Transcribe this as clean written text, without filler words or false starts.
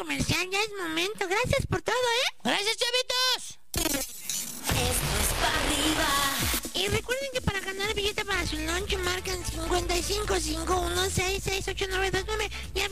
comercial, ya es momento. Gracias por todo, ¿eh? ¡Gracias, chavitos! Esto es para arriba. Y recuerden que para ganar billete para su lunch marcan 5551668929 y